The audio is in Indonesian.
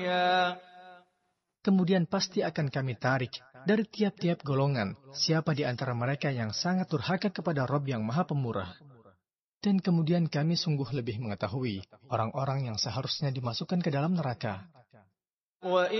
Kemudian pasti akan kami tarik dari tiap-tiap golongan siapa di antara mereka yang sangat durhaka kepada Rabb yang Maha Pemurah. Dan kemudian kami sungguh lebih mengetahui orang-orang yang seharusnya dimasukkan ke dalam neraka.